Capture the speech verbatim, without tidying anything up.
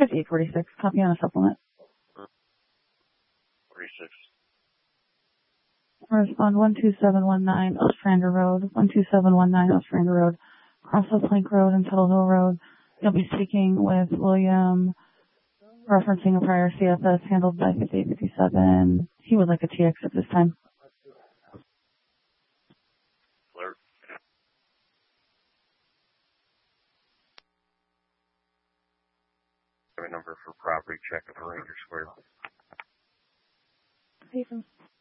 fifty-eight forty-six. Copy on a supplement. forty-six. Respond one two seven one nine Ostrander Road. one two seven one nine Ostrander Road. Crossville Plank Road and Tuttleville Road. You'll be speaking with William, referencing a prior C F S handled by fifty-eight fifty-seven. He would like a T X at this time. Alert. Number for property check at the Ranger Square. Hey, from